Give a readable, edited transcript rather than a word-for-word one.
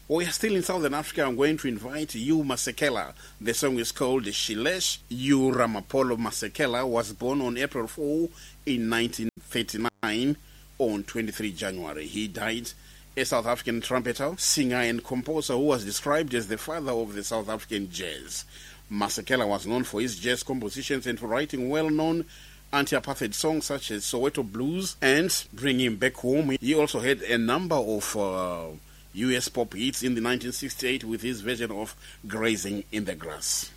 We are still in Southern Africa. I'm going to invite Hugh Masekela. The song is called Shilesh. Hugh Ramapolo Masekela was born on April 4 in 1939 on 23 January. He died a South African trumpeter, singer and composer who was described as the father of the South African jazz. Masekela was known for his jazz compositions and for writing well-known anti-apartheid songs such as Soweto Blues and Bring Him Back Home. He also had a number of US pop hits in the 1968 with his version of Grazing in the Grass.